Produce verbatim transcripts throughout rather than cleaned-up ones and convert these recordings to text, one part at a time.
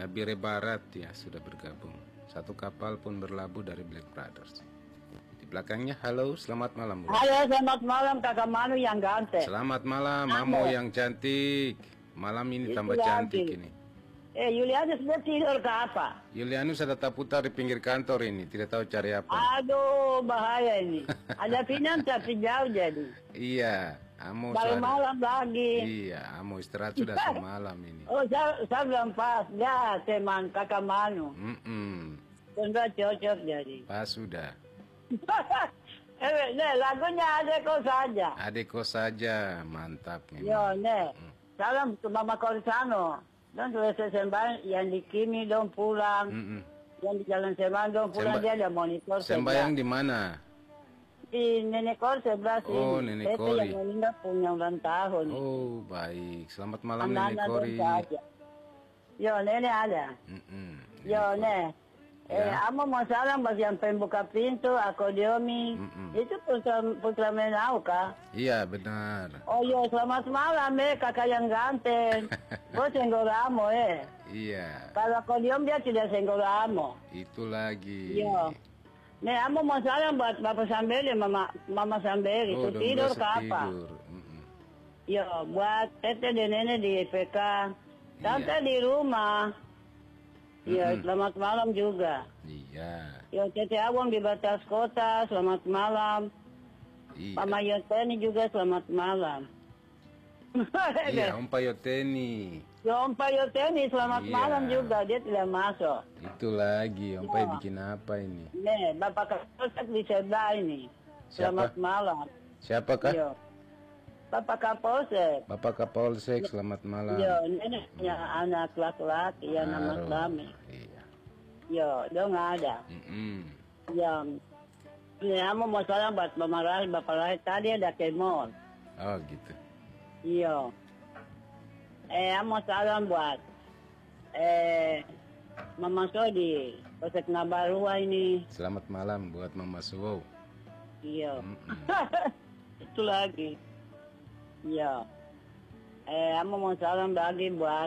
Nabire Barat ya sudah bergabung. Satu kapal pun berlabuh dari Black Brothers. Di belakangnya, halo, selamat malam, Bro. Halo, selamat malam Kakak Manu yang ganteng. Selamat malam, Amo yang cantik. Malam ini Itu tambah lagi. cantik ini. Eh, Yulianus sudah tidur ke apa? Yulianus ada putar di pinggir kantor ini, tidak tahu cari apa. Aduh, bahaya ini. Ada pinang tapi jauh jadi. Iya, Amo Baru sudah. malam lagi. Iya, Amo istirahat sudah semalam ini. Oh, saya, saya belum pas. Ya, teman Kakak Manu. Mm -mm. Sudah cocok jadi. Pas sudah. eh, nih, lagunya adekku saja. Adekku saja, mantap memang. Yo, nih. Mm. Salam ke Mama Korsano. Don selesai sembahyang yang di Kimi dong pulang. Mm -mm. Yang di Jalan Sembahyang dong pulang. Semba Dia ada monitor. Sembayang di mana? Di Nenek Kor sebelah sini. Oh, Nenek Itu Kori. yang meninggal punya ulang tahun. Oh, baik. Selamat malam, Anak-anak Nenek Kori. dong saja. Yo, Nenek ada. Mm -mm. Yo, Nek. Eh, Ya. Amo mau salam bagi yang pembuka pintu, Akodiomi. Mm-mm. Itu putra, putra Menau, kah? Iya, benar. Oh, yo, selamat malam, eh, kakak yang ganteng. Gue senggol Amo, eh. Iya, Kalau Akodiom dia tidak senggol Amo. itu lagi. Yo. Nek, Amo mau salam buat Bapak Sambeli, Mama, Mama Sambeli. Oh, Itu udah tidur merasa ke apa? tidur. Mm-mm. Yo, buat tete dan nenek di P K. Tante Iya. di rumah. Iya, Mm-mm. selamat malam juga. Iya, Yo, tete Awang di batas kota, selamat malam. iya. Mama Yoteni juga selamat malam. Iya, Om Payoteni. Yo, Om Pak Yoteni selamat Iya. malam juga, dia tidak masuk. Itu lagi, Om Iya. Pai bikin apa ini? Nih, Bapak Kapolsek di sebelah ini. Selamat Siapa? malam. Siapakah? Yo. Bapak Kapolsek. Bapak Kapolsek, selamat malam. Yo, nenek punya anak laki-laki yang nama Baru. Slami. Iya. Yo, dia nggak ada. Mm-mm. Ya, ya mau mau salam buat Mama Rahel, Bapak Rahel tadi ada ke mall. Oh, gitu. Iya. Eh, mau salam buat eh Mama Sodi, Polsek Nabarua ini. Selamat malam buat Mama Suwo. Iya. Mm-mm. Itu lagi. Iya. Eh, mau mau salam lagi buat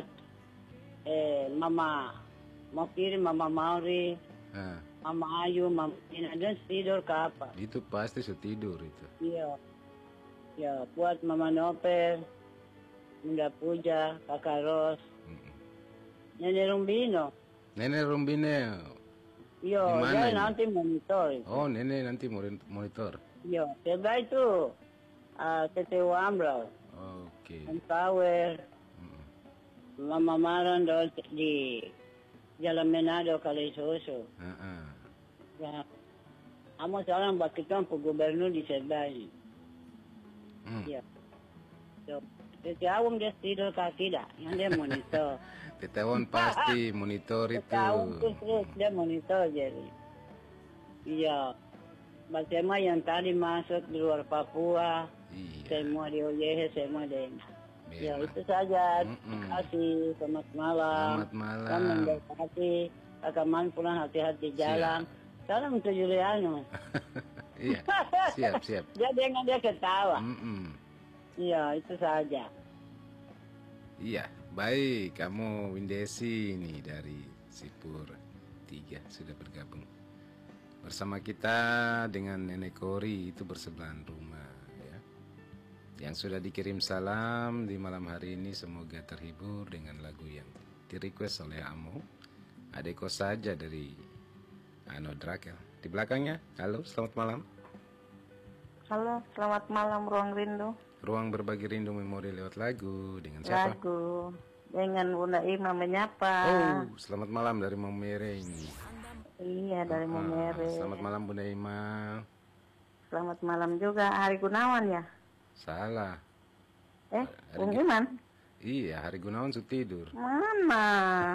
eh Mama mau kirim Mama Mauri, Ah, Mama Ayu, Mama Ina dan tidur ke apa? itu pasti sudah tidur itu. Iya. Ya, buat Mama Nopel, Bunda Puja, Kakak Ros, Mm-mm. Nenek Rumbino. Nenek Rumbine. Yo, Di mana dia ini? nanti monitor. Oh, nenek nanti mon- monitor. Yo, sebelah itu, uh, Tete Wambro, Oke. Empower, Mm-mm. Mama Maron do- di Jalan Menado, Kalisoso. Ah-ah. Ya, amo salam buat kita Pak Gubernur di sebelah ini. Hmm. Iya. So, Tete Awang dia tidur kaki dah, yang dia monitor. Tetawon pasti monitor itu. Tahun terus terus dia monitor jadi. Iya. Semua yang tadi masuk di luar Papua, Iya. semua di O Y H, semua di. Ya Memang. itu saja. Mm-mm. Terima kasih. Selamat malam. Selamat malam. Kami memberkati. Kakak Man pulang hati-hati jalan. Salam untuk Juliano. Iya. Siap, siap. Dia dengan dia ketawa. Mm-mm. Iya itu saja. Iya, baik. Kamu Windesi nih dari Sipur tiga sudah bergabung bersama kita dengan Nenek Kori itu bersebelahan rumah ya. Yang sudah dikirim salam di malam hari ini semoga terhibur dengan lagu yang direquest oleh Amo. Adeko saja dari Ano Drakel. Di belakangnya, halo, selamat malam. Halo, selamat malam Ruang Rindu. Ruang berbagi rindu memori lewat lagu dengan siapa? Lagu dengan Bunda Ima menyapa. Oh, selamat malam dari Momere ini. Iya, dari Ah, Momere. Selamat malam Bunda Ima. Selamat malam juga Hari Gunawan ya? Salah. Eh, Hari Bung Gu- Iman? Iya, Hari Gunawan sudah tidur. Mana?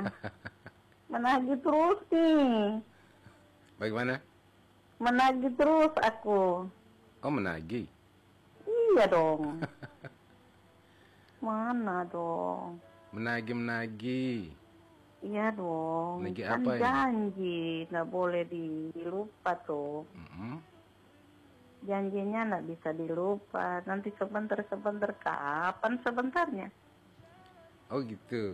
Menagih terus nih. Bagaimana? Menagih terus aku. Oh, menagih. Iya dong. Mana dong? Menagih-menagih. Iya dong. Menagih Kan apa ini? janji, nggak boleh dilupa tuh. Mm-mm. Janjinya nggak bisa dilupa. Nanti sebentar-sebentar kapan sebentarnya? Oh gitu.